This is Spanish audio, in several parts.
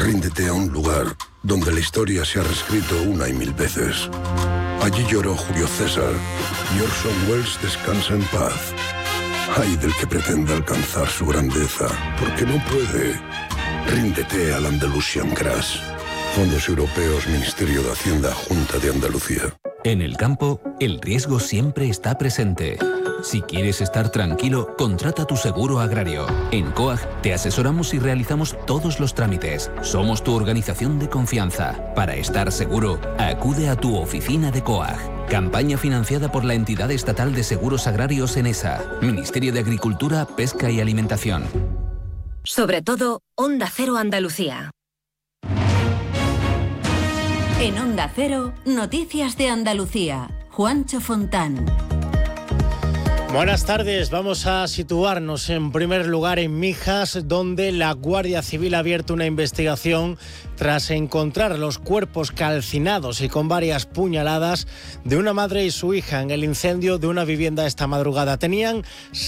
Ríndete a un lugar donde la historia se ha reescrito una y mil veces. Allí lloró Julio César y Orson Welles descansa en paz. Ay del que pretenda alcanzar su grandeza, porque no puede. Ríndete al Andalusian Crash. Fondos Europeos, Ministerio de Hacienda, Junta de Andalucía. En el campo, el riesgo siempre está presente. Si quieres estar tranquilo, contrata tu seguro agrario. En COAG te asesoramos y realizamos todos los trámites. Somos tu organización de confianza. Para estar seguro, acude a tu oficina de COAG. Campaña financiada por la Entidad Estatal de Seguros Agrarios ENESA. Ministerio de Agricultura, Pesca y Alimentación. Sobre todo, Onda Cero Andalucía. En Onda Cero, Noticias de Andalucía. Juancho Fontán. Buenas tardes, vamos a situarnos en primer lugar en Mijas, donde la Guardia Civil ha abierto una investigación tras encontrar los cuerpos calcinados y con varias puñaladas de una madre y su hija en el incendio de una vivienda esta madrugada. Tenían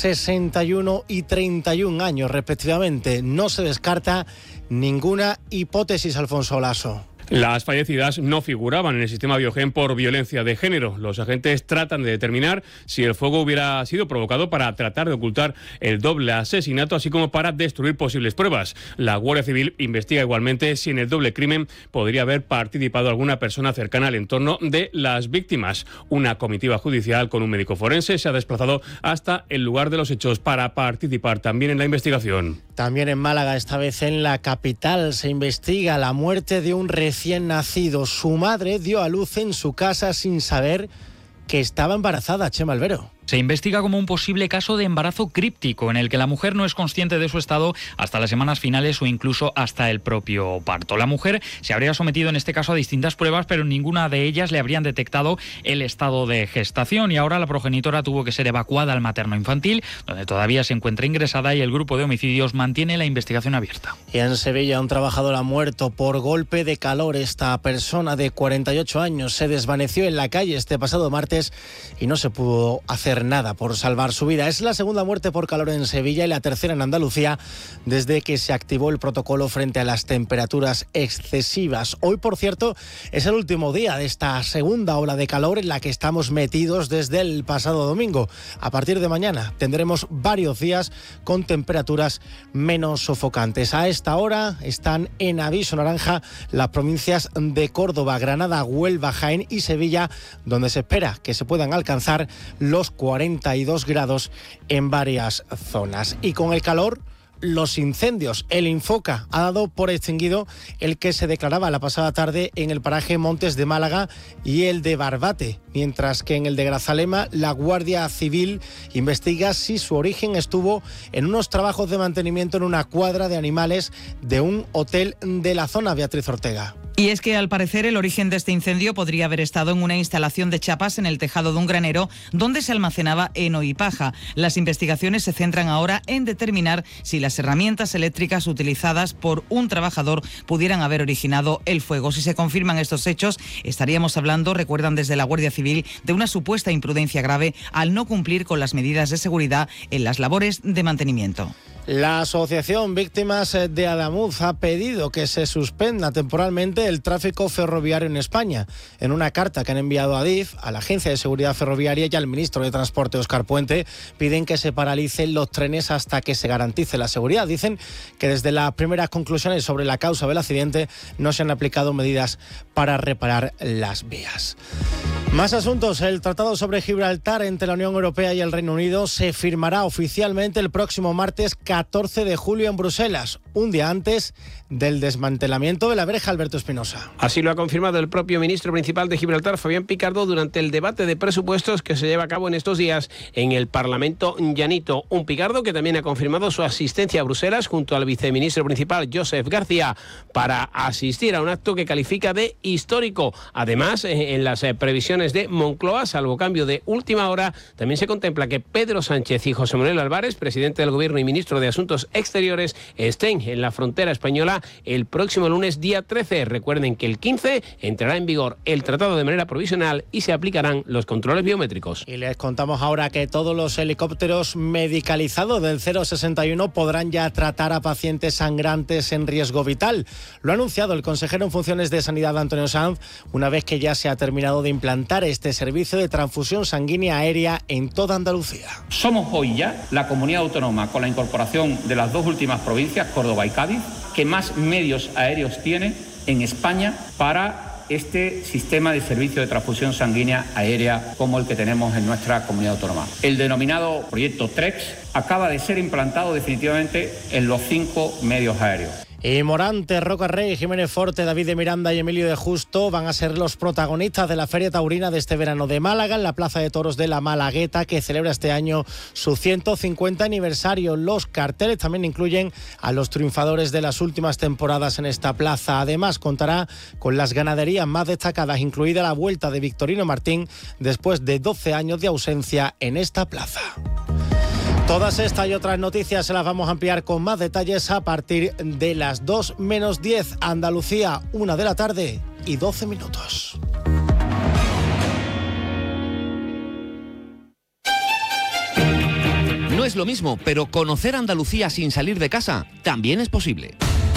61 y 31 años respectivamente. No se descarta ninguna hipótesis, Alfonso Lasso. Las fallecidas no figuraban en el sistema Biogen por violencia de género. Los agentes tratan de determinar si el fuego hubiera sido provocado para tratar de ocultar el doble asesinato, así como para destruir posibles pruebas. La Guardia Civil investiga igualmente si en el doble crimen podría haber participado alguna persona cercana al entorno de las víctimas. Una comitiva judicial con un médico forense se ha desplazado hasta el lugar de los hechos para participar también en la investigación. También en Málaga, esta vez en la capital, se investiga la muerte de un recién nacido. Su madre dio a luz en su casa sin saber que estaba embarazada. Chema Albero. Se investiga como un posible caso de embarazo críptico en el que la mujer no es consciente de su estado hasta las semanas finales o incluso hasta el propio parto. La mujer se habría sometido en este caso a distintas pruebas, pero en ninguna de ellas le habrían detectado el estado de gestación y ahora la progenitora tuvo que ser evacuada al materno infantil, donde todavía se encuentra ingresada y el grupo de homicidios mantiene la investigación abierta. Y en Sevilla un trabajador ha muerto por golpe de calor. Esta persona de 48 años se desvaneció en la calle este pasado martes y no se pudo hacer nada por salvar su vida. Es la segunda muerte por calor en Sevilla y la tercera en Andalucía desde que se activó el protocolo frente a las temperaturas excesivas. Hoy, por cierto, es el último día de esta segunda ola de calor en la que estamos metidos desde el pasado domingo. A partir de mañana tendremos varios días con temperaturas menos sofocantes. A esta hora están en aviso naranja las provincias de Córdoba, Granada, Huelva, Jaén y Sevilla, donde se espera que se puedan alcanzar los 42 grados en varias zonas. Y con el calor, los incendios. El Infoca ha dado por extinguido el que se declaraba la pasada tarde en el paraje Montes de Málaga y el de Barbate, mientras que en el de Grazalema la Guardia Civil investiga si su origen estuvo en unos trabajos de mantenimiento en una cuadra de animales de un hotel de la zona. Beatriz Ortega. Y es que al parecer el origen de este incendio podría haber estado en una instalación de chapas en el tejado de un granero donde se almacenaba heno y paja. Las investigaciones se centran ahora en determinar si las herramientas eléctricas utilizadas por un trabajador pudieran haber originado el fuego. Si se confirman estos hechos, estaríamos hablando, recuerdan desde la Guardia Civil, de una supuesta imprudencia grave al no cumplir con las medidas de seguridad en las labores de mantenimiento. La Asociación Víctimas de Adamuz ha pedido que se suspenda temporalmente el tráfico ferroviario en España. En una carta que han enviado a Adif, a la Agencia de Seguridad Ferroviaria y al ministro de Transporte, Óscar Puente, piden que se paralicen los trenes hasta que se garantice la seguridad. Dicen que desde las primeras conclusiones sobre la causa del accidente no se han aplicado medidas para reparar las vías. Más asuntos. El Tratado sobre Gibraltar entre la Unión Europea y el Reino Unido se firmará oficialmente el próximo martes 14 de julio en Bruselas, un día antes del desmantelamiento de la verja. Alberto Espinosa. Así lo ha confirmado el propio ministro principal de Gibraltar, Fabián Picardo, durante el debate de presupuestos que se lleva a cabo en estos días en el Parlamento llanito. Un Picardo que también ha confirmado su asistencia a Bruselas junto al viceministro principal, Josep García, para asistir a un acto que califica de histórico. Además, en las previsiones de Moncloa, salvo cambio de última hora, también se contempla que Pedro Sánchez y José Manuel Álvarez, presidente del Gobierno y ministro ministro de Asuntos Exteriores estén en la frontera española el próximo lunes día 13. Recuerden que el 15 entrará en vigor el tratado de manera provisional y se aplicarán los controles biométricos. Y les contamos ahora que todos los helicópteros medicalizados del 061 podrán ya tratar a pacientes sangrantes en riesgo vital. Lo ha anunciado el consejero en funciones de Sanidad, Antonio Sanz, una vez que ya se ha terminado de implantar este servicio de transfusión sanguínea aérea en toda Andalucía. Somos hoy ya la comunidad autónoma, con la incorporación de las dos últimas provincias, Córdoba y Cádiz, que más medios aéreos tiene en España para este sistema de servicio de transfusión sanguínea aérea como el que tenemos en nuestra comunidad autónoma. El denominado proyecto TREX acaba de ser implantado definitivamente en los 5 medios aéreos. Y Morante, Roca Rey, Jiménez Forte, David de Miranda y Emilio de Justo van a ser los protagonistas de la Feria Taurina de este verano de Málaga, en la Plaza de Toros de la Malagueta, que celebra este año su 150 aniversario. Los carteles también incluyen a los triunfadores de las últimas temporadas en esta plaza. Además, contará con las ganaderías más destacadas, incluida la vuelta de Victorino Martín, después de 12 años de ausencia en esta plaza. Todas estas y otras noticias se las vamos a ampliar con más detalles a partir de las 2 menos 10. Andalucía, 1 de la tarde y 12 minutos. No es lo mismo, pero conocer Andalucía sin salir de casa también es posible.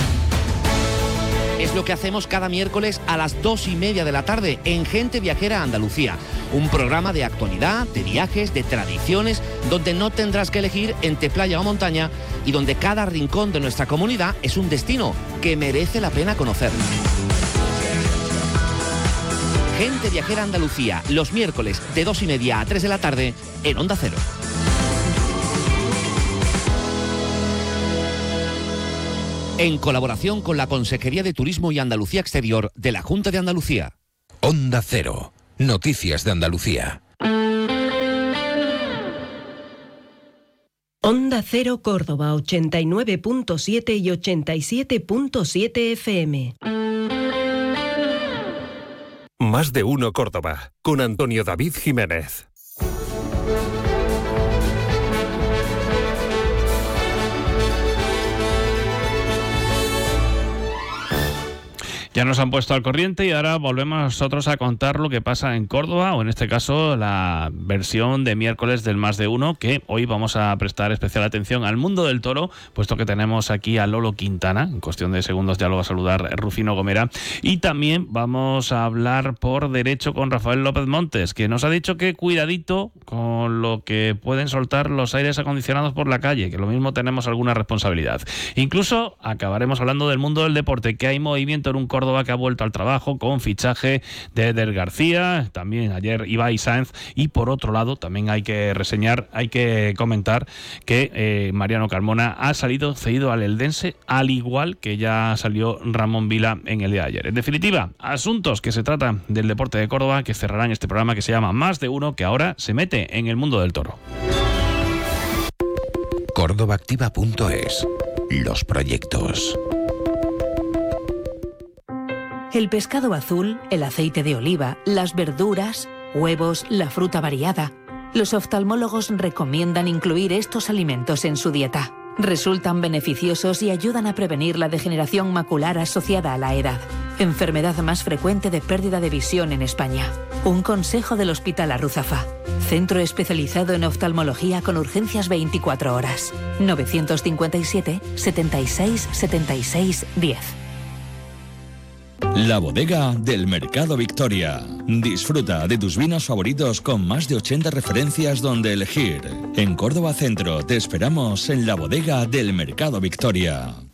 Es lo que hacemos cada miércoles a las 2:30 de la tarde en Gente Viajera Andalucía. Un programa de actualidad, de viajes, de tradiciones, donde no tendrás que elegir entre playa o montaña y donde cada rincón de nuestra comunidad es un destino que merece la pena conocer. Gente Viajera Andalucía, los miércoles de 2:30 a 3 de la tarde en Onda Cero. En colaboración con la Consejería de Turismo y Andalucía Exterior de la Junta de Andalucía. Onda Cero. Noticias de Andalucía. Onda Cero Córdoba 89.7 y 87.7 FM. Más de uno Córdoba, con Antonio David Jiménez. Ya nos han puesto al corriente y ahora volvemos nosotros a contar lo que pasa en Córdoba, o en este caso la versión de miércoles del Más de Uno, que hoy vamos a prestar especial atención al mundo del toro, puesto que tenemos aquí a Lolo Quintana. En cuestión de segundos ya lo va a saludar Rufino Gomera. Y también vamos a hablar por derecho con Rafael López Montes, que nos ha dicho que cuidadito con lo que pueden soltar los aires acondicionados por la calle, que lo mismo tenemos alguna responsabilidad. Incluso acabaremos hablando del mundo del deporte, que hay movimiento en un Córdoba que ha vuelto al trabajo con fichaje de Eder García, también ayer Ibai Sáenz, y por otro lado también hay que reseñar, hay que comentar que Mariano Carmona ha salido cedido al Eldense, al igual que ya salió Ramón Vila en el día de ayer. En definitiva, asuntos que se tratan del deporte de Córdoba que cerrarán este programa que se llama Más de Uno, que ahora se mete en el mundo del toro. Córdobaactiva.es. Los proyectos. El pescado azul, el aceite de oliva, las verduras, huevos, la fruta variada. Los oftalmólogos recomiendan incluir estos alimentos en su dieta. Resultan beneficiosos y ayudan a prevenir la degeneración macular asociada a la edad, enfermedad más frecuente de pérdida de visión en España. Un consejo del Hospital Arruzafa. Centro especializado en oftalmología con urgencias 24 horas. 957 76 76 10. La bodega del Mercado Victoria. Disfruta de tus vinos favoritos con más de 80 referencias donde elegir. En Córdoba Centro te esperamos en la bodega del Mercado Victoria.